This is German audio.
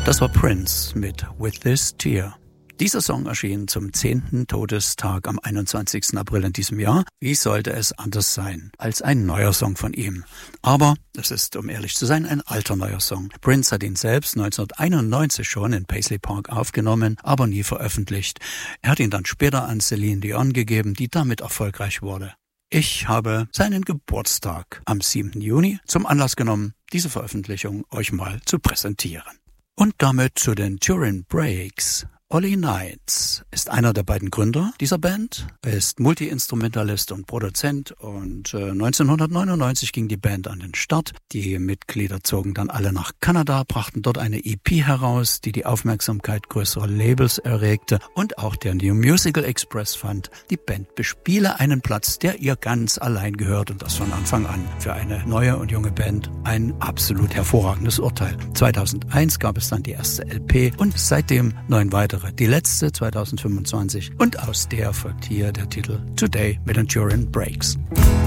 Das war Prince mit With This Tear. Dieser Song erschien zum 10. Todestag am 21. April in diesem Jahr. Wie sollte es anders sein als ein neuer Song von ihm? Aber es ist, um ehrlich zu sein, ein alter neuer Song. Prince hat ihn selbst 1991 schon in Paisley Park aufgenommen, aber nie veröffentlicht. Er hat ihn dann später an Celine Dion gegeben, die damit erfolgreich wurde. Ich habe seinen Geburtstag am 7. Juni zum Anlass genommen, diese Veröffentlichung euch mal zu präsentieren. Und damit zu den Turin Breaks. Ollie Knights ist einer der beiden Gründer dieser Band. Er ist Multi-Instrumentalist und Produzent und 1999 ging die Band an den Start. Die Mitglieder zogen dann alle nach Kanada, brachten dort eine EP heraus, die die Aufmerksamkeit größerer Labels erregte und auch der New Musical Express fand, die Band bespiele einen Platz, der ihr ganz allein gehört und das von Anfang an. Für eine neue und junge Band ein absolut hervorragendes Urteil. 2001 gab es dann die erste LP und seitdem 9 weitere. Die letzte 2025 und aus der folgt hier der Titel Today mit den Turin Breaks.